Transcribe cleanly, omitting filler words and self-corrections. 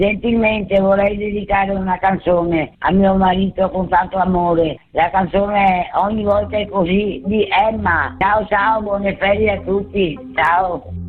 Gentilmente vorrei dedicare una canzone a mio marito con tanto amore. La canzone è Ogni volta è così di Emma. Ciao ciao, buone ferie a tutti. Ciao.